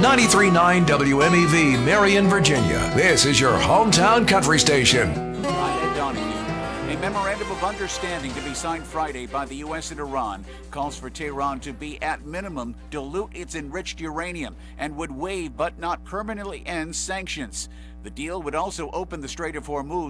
93.9 WMEV, Marion, Virginia. This is your hometown country station. I'm Ed Donahue. A memorandum of understanding to be signed Friday by the U.S. and Iran calls for Tehran to be, at minimum, dilute its enriched uranium and would waive but not permanently end sanctions. The deal would also open the Strait of Hormuz